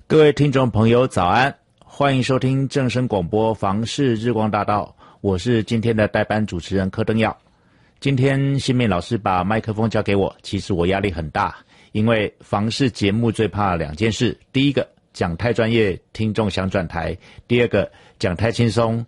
各位听众朋友早安，欢迎收听正声广播房市日光大道，我是今天的代班主持人柯登耀。今天新敏老师把麦克风交给我，其实我压力很大，因为房市节目最怕两件事，第一个讲太专业，听众想转台，第二个讲太轻松。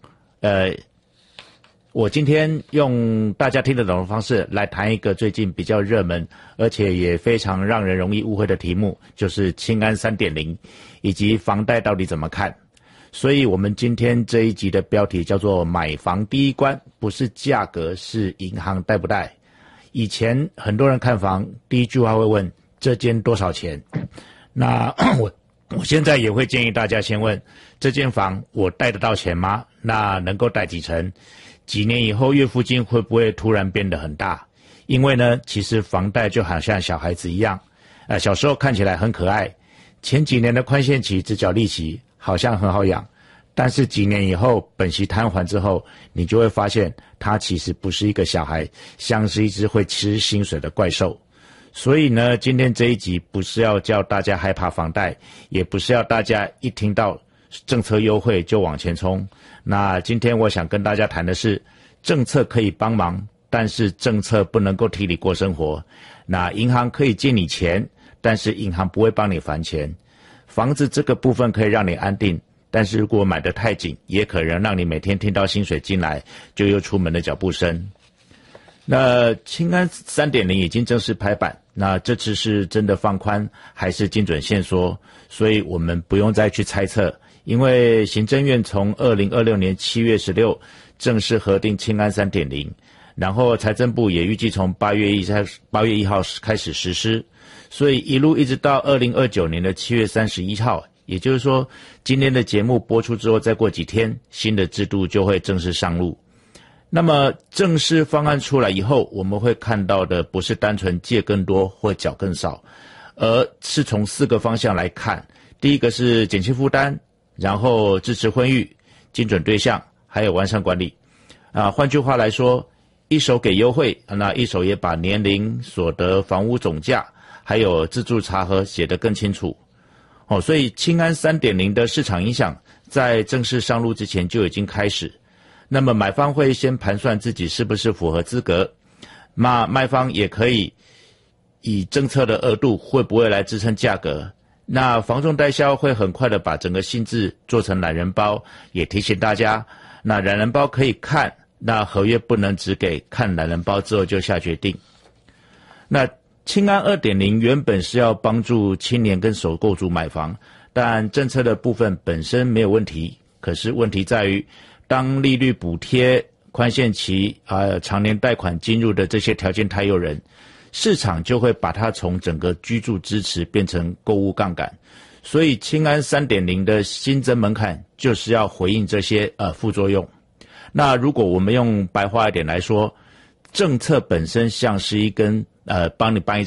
我今天用大家听得懂的方式来谈一个最近比较热门，而且也非常让人容易误会的题目，就是青安 3.0 以及房贷到底怎么看。所以我们今天这一集的标题叫做买房第一关，不是价格，是银行贷不贷。以前很多人看房第一句话会问这间多少钱，那我现在也会建议大家先问这间房我贷得到钱吗？那能够贷几成？几年以后月付金会不会突然变得很大？因为呢，其实房贷就好像小孩子一样，小时候看起来很可爱，前几年的宽限期只缴利息，好像很好养，但是几年以后本息摊还之后，你就会发现它其实不是一个小孩，像是一只会吃薪水的怪兽。所以呢，今天这一集不是要叫大家害怕房贷，也不是要大家一听到政策优惠就往前冲。那今天我想跟大家谈的是，政策可以帮忙，但是政策不能够替你过生活。那银行可以借你钱，但是银行不会帮你还钱。房子这个部分可以让你安定，但是如果买得太紧，也可能让你每天听到薪水进来，就又出门的脚步声。那青安 3.0 已经正式拍板，那这次是真的放宽还是精准限缩？所以我们不用再去猜测，因为行政院从2026年7月16正式核定青安 3.0， 然后财政部也预计从8月1号开始实施，所以一路一直到2029年的7月31号，也就是说今天的节目播出之后再过几天，新的制度就会正式上路。那么正式方案出来以后，我们会看到的不是单纯借更多或缴更少，而是从4个方向来看。第一个是减轻负担，然后支持婚育、精准对象，还有完善管理。换句话来说，一手给优惠，那一手也把年龄、所得、房屋总价，还有自住查核写得更清楚。所以青安 3.0 的市场影响在正式上路之前就已经开始。那么买方会先盘算自己是不是符合资格，那卖方也可以以政策的额度会不会来支撑价格。那房仲代销会很快的把整个性质做成懒人包，也提醒大家，那懒人包可以看，那合约不能只给看懒人包之后就下决定。那青安 2.0 原本是要帮助青年跟首购族买房，但政策的部分本身没有问题，可是问题在于当利率补贴、宽限期长年贷款进入的这些条件太诱人，市场就会把它从整个居住支持变成购物杠杆。所以青安 3.0 的新增门槛就是要回应这些副作用。那如果我们用白话一点来说，政策本身像是一根帮你搬一